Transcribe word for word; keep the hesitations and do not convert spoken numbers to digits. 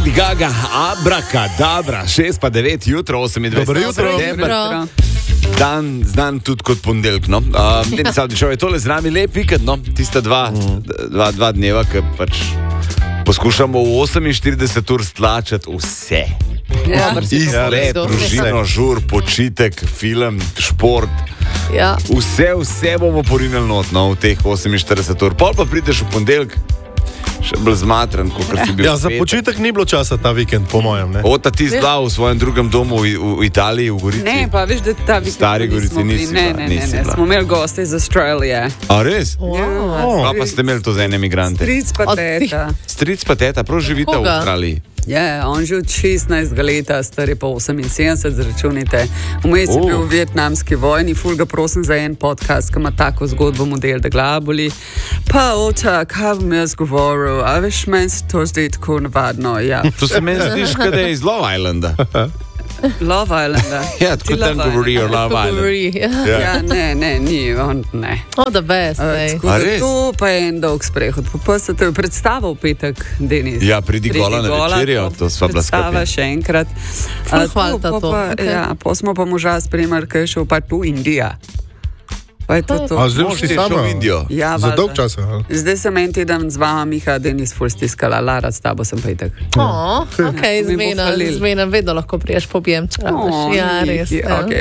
Lady Gaga, Abracadabra, šest pa devet jutro, osemindvajsetega septembra. Dan znan tudi kot ponedeljek, no. Uh, Denis Avdićev je tole z nami, lep vikend, no. Tista dva, mm. dva, dva dneva, ki pač poskušamo v oseminštirideset ur stlačati vse. Ja. Izlet, družino, žur, počitek, film, šport. Ja. Vse, vse bomo porinili not, no, v teh oseminštirideset ur. Pol pa prideš v ponedeljek, še bolj zmatran, kot si bil. Ja, za počitek ni bilo časa ta vikend, po mojem, ne? Ota ti zdal v svojem drugem domu v, v Italiji, v Gorici. Ne, pa veš, da ta vikend Stari Gorici nisi bila. Ne, ne, ne, ne, smo imeli goste iz Australije. A res? Wow. Ja, Pa, pa ste imeli to za ene migrante. Stric pa teta. Stric pa teta, prav živite v Koga? Avstraliji. Ja, on že od šestnajstega leta, star je pa oseminsedemdeset, zračunite. Vmes je Oh. bil v vietnamski vojni, ful ga prosim za en podcast, ki ima tako zgodbo model, da glaboli. Pa oča, kaj bom jaz govoril, a veš, meni se to zdi tako navadno, ja. To se meni zdiš, kada je iz Love Islanda. Love Islanda. Ja, tako tam govorijo Love Island. Govori, ja. Ja. Ja, ne, ne, ni, on ne. Oh, the best, Uh, ej. tako A da res? to pa je en dolg sprehod. Pa se te predstava v petek, Denis. Ja, pridi gola na večerjo, to sva bila Predstava skupaj. še enkrat. Ful A, hvala to, to, pa, pa, okej. ja, pa smo pa moža spremljali, kaj je šel pa tu Indija. Pa je to to. A zdaj Mož si ti je šel sama? v Indijo. Ja, Za valjda. dolg čas, aha. Zdaj sem en teden z vama, Miha, Denis, ful stiskala, Lara, s tabo sem petek. Oh, ok, Mi bo zmena, falil. zmena, vedno lahko priješ pobijem, če rabiš. Ja, res. Miki, Ja. okej.